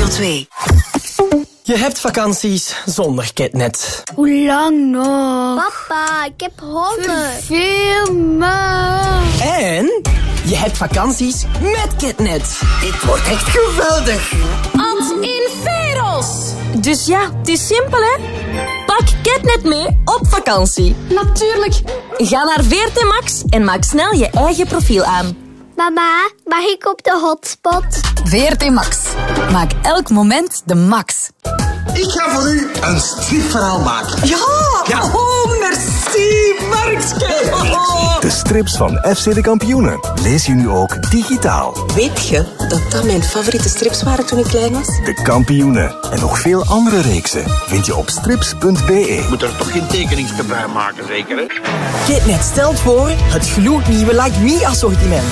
Radio 2. Je hebt vakanties zonder KitNet. Hoe lang nog? Papa, ik heb honger. Veel maar. En je hebt vakanties met KitNet. Dit wordt echt geweldig. Als in Veros. Dus ja, het is simpel hè. Pak KitNet mee op vakantie. Natuurlijk. Ga naar VRT Max en maak snel je eigen profiel aan. Mama, mag ik op de hotspot? VRT Max. Maak elk moment de max. Ik ga voor u een stripverhaal maken. Ja. Oh, merci, Markske. De strips van FC de Kampioenen lees je nu ook digitaal. Weet je dat mijn favoriete strips waren toen ik klein was? De Kampioenen en nog veel andere reeksen vind je op strips.be. Moet er toch geen tekeningsje bij maken, zeker hè? KitNet stelt voor het gloednieuwe Like Me assortiment.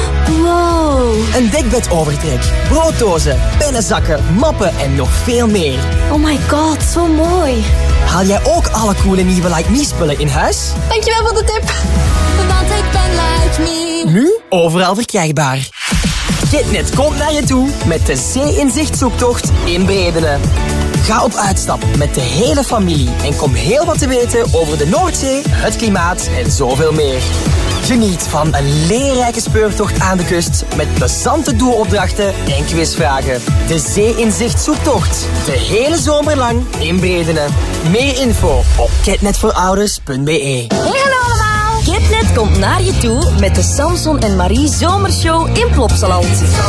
Wow. Een dekbedovertrek, brooddozen, pennenzakken, mappen en nog veel meer. Oh my god, zo mooi. Haal jij ook alle coole nieuwe Like Me spullen in huis? Dankjewel voor de tip. Want ik ben Like Me. Nu overal verkrijgbaar. KitNet komt naar je toe met de Zee-inzicht zoektocht in Bredene. Ga op uitstap met de hele familie en kom heel wat te weten over de Noordzee, het klimaat en zoveel meer. Geniet van een leerrijke speurtocht aan de kust met plezante doelopdrachten en quizvragen. De Zee-inzicht zoektocht. De hele zomer lang in Bredene. Meer info op kitnetvoorouders.be. Hey, hallo allemaal. KitNet komt naar je toe met de Samson en Marie Zomershow in Plopsaland.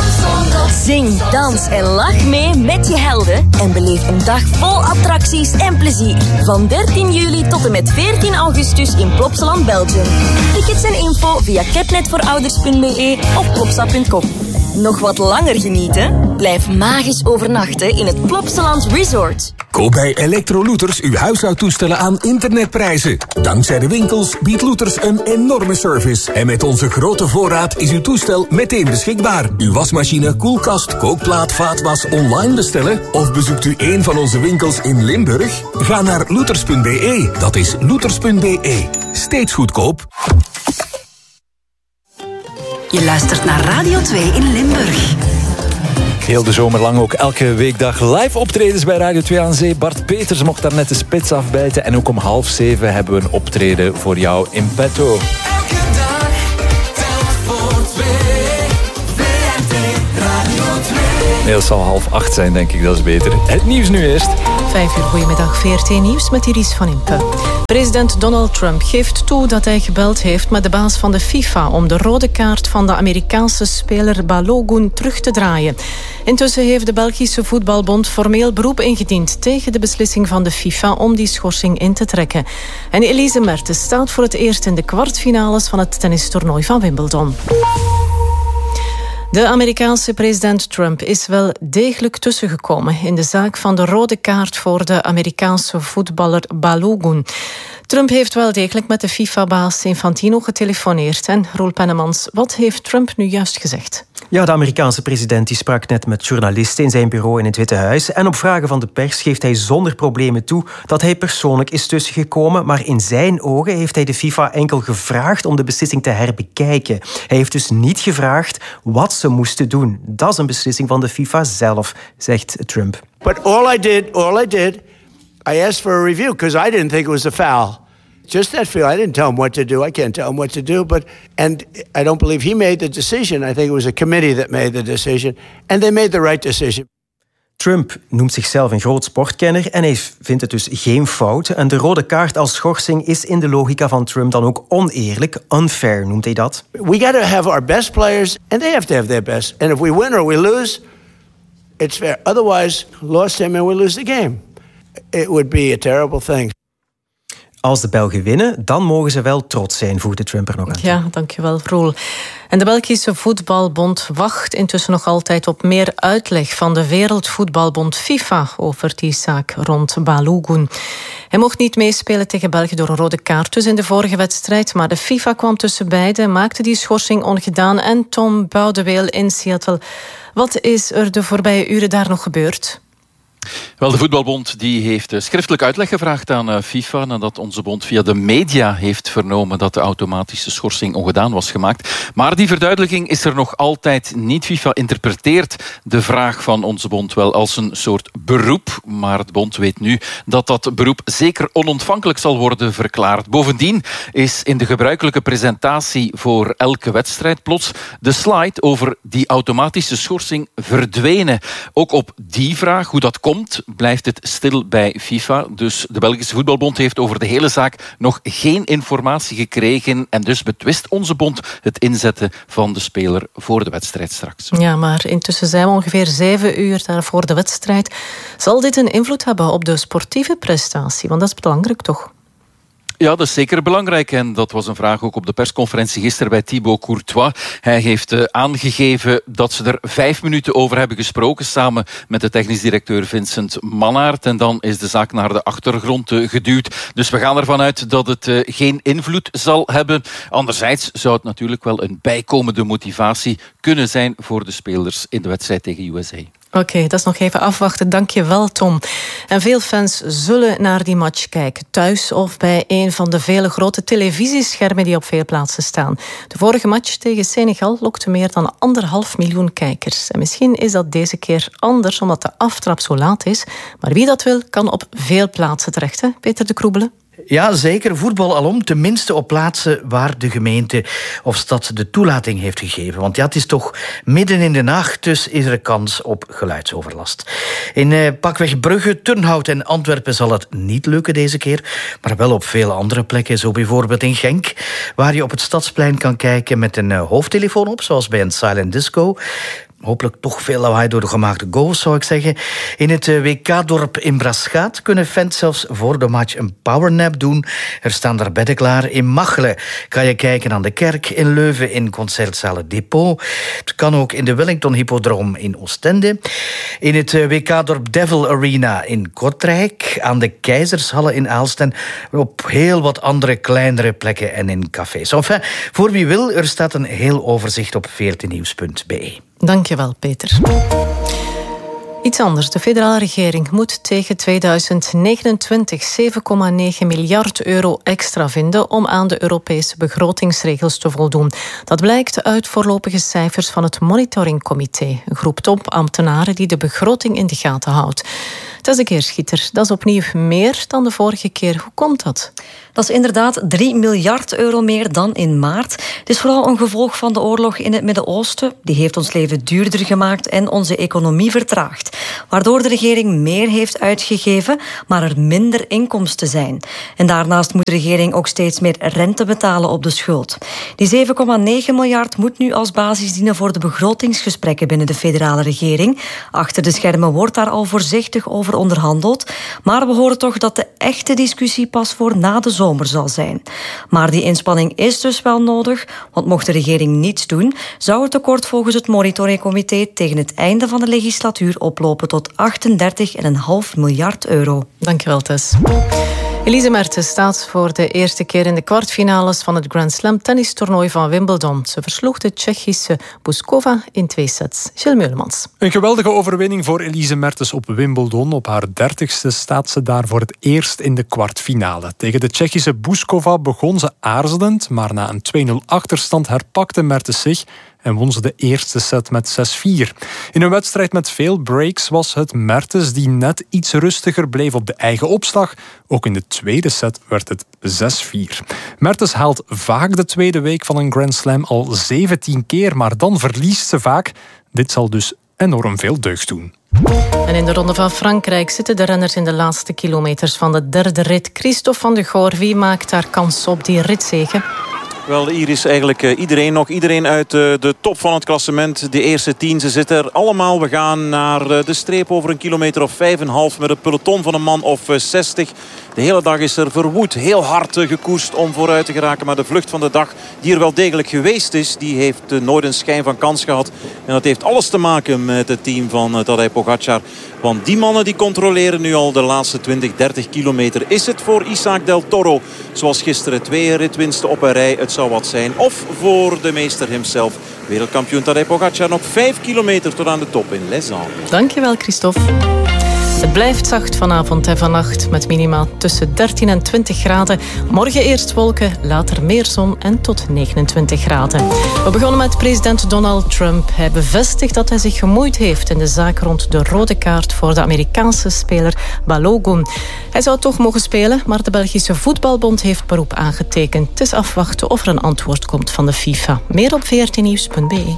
Zing, dans en lach mee met je helden en beleef een dag vol attracties en plezier. Van 13 juli tot en met 14 augustus in Plopsaland, Belgium. Tickets en info via kitnetvoorouders.be of plopsa.com. Nog wat langer genieten? Blijf magisch overnachten in het Plopsaland Resort. Koop bij Electro-Looters uw huishoudtoestellen aan internetprijzen. Dankzij de winkels biedt Looters een enorme service. En met onze grote voorraad is uw toestel meteen beschikbaar. Uw wasmachine, koelkast, kookplaat, vaatwas online bestellen? Of bezoekt u een van onze winkels in Limburg? Ga naar looters.be. Dat is looters.be. Steeds goedkoop. Je luistert naar Radio 2 in Limburg. Heel de zomer lang ook elke weekdag live optredens bij Radio 2 aan Zee. Bart Peters mocht daar net de spits afbijten. En ook om 6:30 hebben we een optreden voor jou in petto. Elke dag, telk voor 2. VRT Radio 2. Nee, dat zal 7:30 zijn, denk ik. Dat is beter. Het nieuws nu eerst. 5 uur, goedemiddag, VRT Nieuws met Iris van Impe. President Donald Trump geeft toe dat hij gebeld heeft met de baas van de FIFA om de rode kaart van de Amerikaanse speler Balogun terug te draaien. Intussen heeft de Belgische Voetbalbond formeel beroep ingediend tegen de beslissing van de FIFA om die schorsing in te trekken. En Elise Mertens staat voor het eerst in de kwartfinales van het tennistoernooi van Wimbledon. De Amerikaanse president Trump is wel degelijk tussengekomen in de zaak van de rode kaart voor de Amerikaanse voetballer Balogun. Trump heeft wel degelijk met de FIFA-baas Infantino getelefoneerd. En Roel Pennemans, wat heeft Trump nu juist gezegd? Ja, de Amerikaanse president die sprak net met journalisten in zijn bureau in het Witte Huis. En op vragen van de pers geeft hij zonder problemen toe dat hij persoonlijk is tussengekomen. Maar in zijn ogen heeft hij de FIFA enkel gevraagd om de beslissing te herbekijken. Hij heeft dus niet gevraagd wat ze moesten doen. Dat is een beslissing van de FIFA zelf, zegt Trump. But all I did, I asked for a review because I didn't think it was a foul. Just that feel. I didn't tell him what to do. I can't tell him what to do. And I don't believe he made the decision. I think it was a committee that made the decision. And they made the right decision. Trump noemt zichzelf een groot sportkenner en hij vindt het dus geen fout. En de rode kaart als schorsing is in de logica van Trump dan ook oneerlijk. Unfair noemt hij dat. We got to have our best players and they have to have their best. And if we win or we lose, it's fair. Otherwise, lost him and we lose the game. It would be a terrible thing. Als de Belgen winnen, dan mogen ze wel trots zijn, voegde Trump er nog aan. Ja, dankjewel, Roel. En de Belgische Voetbalbond wacht intussen nog altijd op meer uitleg van de Wereldvoetbalbond FIFA over die zaak rond Balogun. Hij mocht niet meespelen tegen België door een rode kaart dus in de vorige wedstrijd, maar de FIFA kwam tussen beiden, maakte die schorsing ongedaan. En Tom Boudeweel in Seattle, wat is er de voorbije uren daar nog gebeurd? Wel, de Voetbalbond die heeft schriftelijk uitleg gevraagd aan FIFA nadat onze bond via de media heeft vernomen dat de automatische schorsing ongedaan was gemaakt. Maar die verduidelijking is er nog altijd niet. FIFA interpreteert de vraag van onze bond wel als een soort beroep, maar de bond weet nu dat dat beroep zeker onontvankelijk zal worden verklaard. Bovendien is in de gebruikelijke presentatie voor elke wedstrijd plots de slide over die automatische schorsing verdwenen. Ook op die vraag, hoe dat komt, blijft het stil bij FIFA. Dus de Belgische Voetbalbond heeft over de hele zaak nog geen informatie gekregen en dus betwist onze bond het inzetten van de speler voor de wedstrijd straks. Ja, maar intussen zijn we ongeveer 7 uur daar voor de wedstrijd. Zal dit een invloed hebben op de sportieve prestatie? Want dat is belangrijk, toch? Ja, dat is zeker belangrijk. En dat was een vraag ook op de persconferentie gisteren bij Thibaut Courtois. Hij heeft aangegeven dat ze er 5 minuten over hebben gesproken, samen met de technisch directeur Vincent Mannaert. En dan is de zaak naar de achtergrond geduwd. Dus we gaan ervan uit dat het geen invloed zal hebben. Anderzijds zou het natuurlijk wel een bijkomende motivatie kunnen zijn voor de spelers in de wedstrijd tegen USA. Oké, dat is nog even afwachten. Dank je wel, Tom. En veel fans zullen naar die match kijken, thuis of bij een van de vele grote televisieschermen die op veel plaatsen staan. De vorige match tegen Senegal lokte meer dan 1,5 miljoen kijkers. En misschien is dat deze keer anders, omdat de aftrap zo laat is. Maar wie dat wil, kan op veel plaatsen terecht, hè? Peter de Kroebelen? Ja, zeker. Voetbal alom, tenminste op plaatsen waar de gemeente of stad de toelating heeft gegeven. Want ja, het is toch midden in de nacht, dus is er kans op geluidsoverlast. In pakweg Brugge, Turnhout en Antwerpen zal het niet lukken deze keer, maar wel op veel andere plekken, zo bijvoorbeeld in Genk, waar je op het Stadsplein kan kijken met een hoofdtelefoon op, zoals bij een silent disco. Hopelijk toch veel lawaai door de gemaakte goals, zou ik zeggen. In het WK-dorp in Braschaat kunnen fans zelfs voor de match een powernap doen. Er staan daar bedden klaar. In Machelen kan je kijken aan de kerk. In Leuven in Concertzalen Depot. Het kan ook in de Wellington Hippodroom in Oostende. In het WK-dorp Devil Arena in Kortrijk. Aan de Keizershalle in Aalst. En op heel wat andere kleinere plekken en in cafés. Enfin, voor wie wil, er staat een heel overzicht op VRTnieuws.be. Dankjewel, Peter. Iets anders. De federale regering moet tegen 2029 7,9 miljard euro extra vinden om aan de Europese begrotingsregels te voldoen. Dat blijkt uit voorlopige cijfers van het monitoringcomité, een groep topambtenaren die de begroting in de gaten houdt. Dat is de keerschieter. Dat is opnieuw meer dan de vorige keer. Hoe komt dat? Dat is inderdaad 3 miljard euro meer dan in maart. Het is vooral een gevolg van de oorlog in het Midden-Oosten. Die heeft ons leven duurder gemaakt en onze economie vertraagd. Waardoor de regering meer heeft uitgegeven, maar er minder inkomsten zijn. En daarnaast moet de regering ook steeds meer rente betalen op de schuld. Die 7,9 miljard moet nu als basis dienen voor de begrotingsgesprekken binnen de federale regering. Achter de schermen wordt daar al voorzichtig over onderhandeld. Maar we horen toch dat de echte discussie pas voor na de zomer zal zijn. Maar die inspanning is dus wel nodig, want mocht de regering niets doen, zou het tekort volgens het monitoringcomité tegen het einde van de legislatuur oplopen tot 38,5 miljard euro. Dankjewel, Tess. Elise Mertens staat voor de eerste keer in de kwartfinales van het Grand Slam tennistoernooi van Wimbledon. Ze versloeg de Tsjechische Bouzkova in 2 sets. Gilles Meulemans. Een geweldige overwinning voor Elise Mertens op Wimbledon. Op haar 30ste staat ze daar voor het eerst in de kwartfinale. Tegen de Tsjechische Bouzkova begon ze aarzelend, maar na een 2-0 achterstand herpakte Mertens zich en won ze de eerste set met 6-4. In een wedstrijd met veel breaks was het Mertens die net iets rustiger bleef op de eigen opslag. Ook in de tweede set werd het 6-4. Mertens haalt vaak de tweede week van een Grand Slam al 17 keer, maar dan verliest ze vaak. Dit zal dus enorm veel deugd doen. En in de Ronde van Frankrijk zitten de renners in de laatste kilometers van de derde rit. Christophe van de Goor, wie maakt daar kans op die ritzege? Wel, hier is eigenlijk iedereen uit de top van het klassement. De eerste 10, ze zitten er allemaal. We gaan naar de streep over een kilometer of 5,5 met een peloton van een man of 60. De hele dag is er verwoed, heel hard gekoerst om vooruit te geraken. Maar de vlucht van de dag, die er wel degelijk geweest is, die heeft nooit een schijn van kans gehad. En dat heeft alles te maken met het team van Tadej Pogacar. Want die mannen die controleren nu al de laatste 20, 30 kilometer. Is het voor Isaac Del Toro, zoals gisteren 2 ritwinsten op een rij, het zou wat zijn. Of voor de meester himself, wereldkampioen Tadej Pogacar. Nog 5 kilometer tot aan de top in Les Andes. Dankjewel, Christophe. Het blijft zacht vanavond en vannacht met minima tussen 13 en 20 graden. Morgen eerst wolken, later meer zon en tot 29 graden. We begonnen met president Donald Trump. Hij bevestigt dat hij zich gemoeid heeft in de zaak rond de rode kaart voor de Amerikaanse speler Balogun. Hij zou toch mogen spelen, maar de Belgische Voetbalbond heeft beroep aangetekend. Het is afwachten of er een antwoord komt van de FIFA. Meer op vrtnieuws.be.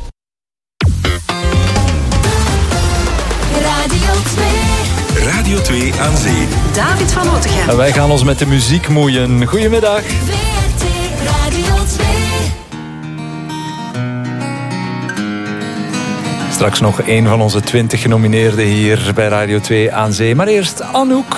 Radio 2 aan Zee. David van Otegem. En wij gaan ons met de muziek moeien. Goedemiddag. VRT Radio 2. Straks nog een van onze 20 genomineerden hier bij Radio 2 aan Zee. Maar eerst Anouk.